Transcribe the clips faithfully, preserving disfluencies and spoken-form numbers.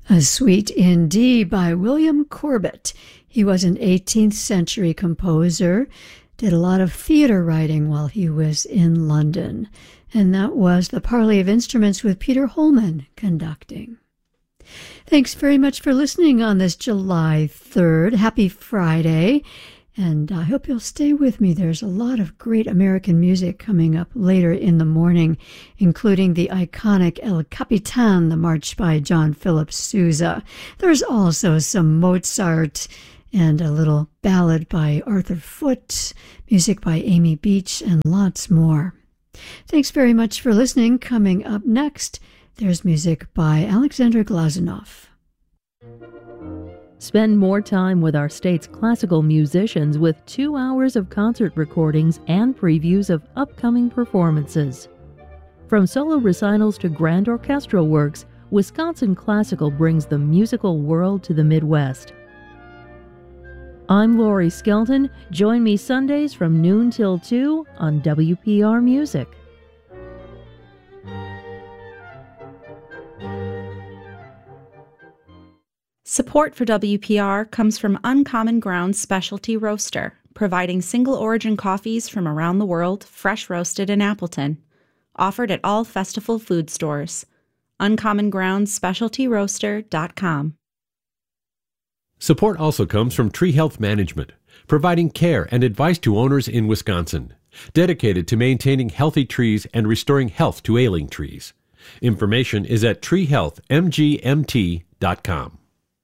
A Suite in D by William Corbett. He was an eighteenth century composer, did a lot of theater writing while he was in London, and that was the Parley of Instruments with Peter Holman conducting. Thanks very much for listening on this July third. Happy Friday. And I hope you'll stay with me. There's a lot of great American music coming up later in the morning, including the iconic El Capitan, the march by John Philip Sousa. There's also some Mozart and a little ballad by Arthur Foote, music by Amy Beach, and lots more. Thanks very much for listening. Coming up next, there's music by Alexander Glazunov. Spend more time with our state's classical musicians with two hours of concert recordings and previews of upcoming performances. From solo recitals to grand orchestral works, Wisconsin Classical brings the musical world to the Midwest. I'm Lori Skelton. Join me Sundays from noon till two on W P R Music. Support for W P R comes from Uncommon Grounds Specialty Roaster, providing single-origin coffees from around the world, fresh roasted in Appleton. Offered at all Festival food stores. uncommon grounds specialty roaster dot com. Support also comes from Tree Health Management, providing care and advice to owners in Wisconsin, dedicated to maintaining healthy trees and restoring health to ailing trees. Information is at tree health m g m t dot com.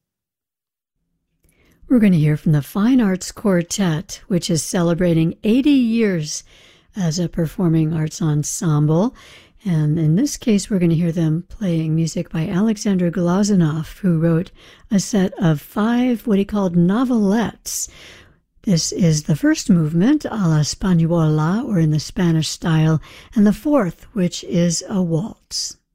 We're going to hear from the Fine Arts Quartet, which is celebrating eighty years as a performing arts ensemble. And in this case, we're going to hear them playing music by Alexander Glazunov, who wrote a set of five what he called novelettes. This is the first movement, a la Española, or in the Spanish style, and the fourth, which is a waltz.